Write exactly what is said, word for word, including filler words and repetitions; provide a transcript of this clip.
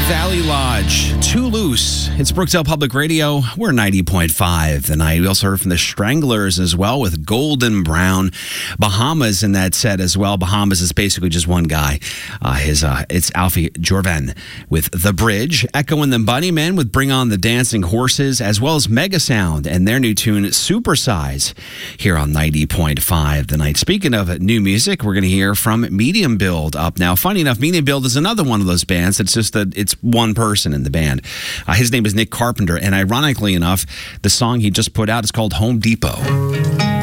Valley Lodge, Too Loose. It's Brookdale Public Radio. We're ninety point five the night. We also heard from the Stranglers as well with Golden Brown. Bahamas in that set as well. Bahamas is basically just one guy. Uh, his uh, It's Alfie Jorvan with The Bridge. Echo and the Bunnymen with Bring On the Dancing Horses, as well as Mega Sound and their new tune Supersize here on ninety point five the night. Speaking of new music, we're going to hear from Medium Build up now. Funny enough, Medium Build is another one of those bands. It's just that it's one person in the band. Uh, his name is Nick Carpenter, and ironically enough, the song he just put out is called Home Depot.